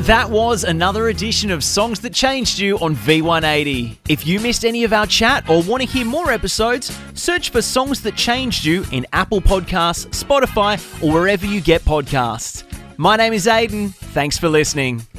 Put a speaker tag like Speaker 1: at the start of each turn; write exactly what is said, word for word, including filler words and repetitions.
Speaker 1: That was another edition of Songs That Changed You on V one eighty. If you missed any of our chat or want to hear more episodes, search for Songs That Changed You in Apple Podcasts, Spotify, or wherever you get podcasts. My name is Aidan. Thanks for listening.